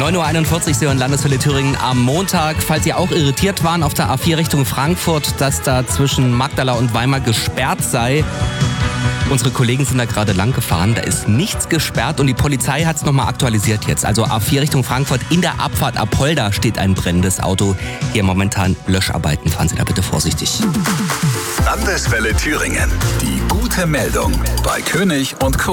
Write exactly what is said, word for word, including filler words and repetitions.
neun Uhr einundvierzig, Sie hören Landeswelle Thüringen am Montag. Falls Sie auch irritiert waren auf der A vier Richtung Frankfurt, dass da zwischen Magdala und Weimar gesperrt sei. Unsere Kollegen sind da gerade lang gefahren, da ist nichts gesperrt und die Polizei hat es nochmal aktualisiert jetzt. Also A vier Richtung Frankfurt, in der Abfahrt Apolda steht ein brennendes Auto. Hier momentan Löscharbeiten, fahren Sie da bitte vorsichtig. Landeswelle Thüringen, die gute Meldung bei König und Co.